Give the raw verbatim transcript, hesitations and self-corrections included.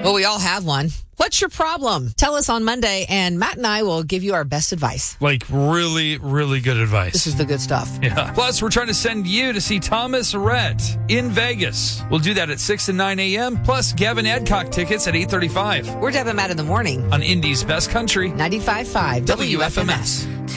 Well, we all have one. What's your problem? Tell us on Monday, and Matt and I will give you our best advice. Like really, really good advice. This is the good stuff. Yeah. Plus, we're trying to send you to see Thomas Rhett in Vegas. We'll do that at six and nine a.m. Plus, Gavin Adcock tickets at eight thirty-five. We're Deb and Matt in the morning On Indy's Best Country. ninety-five point five W F M S.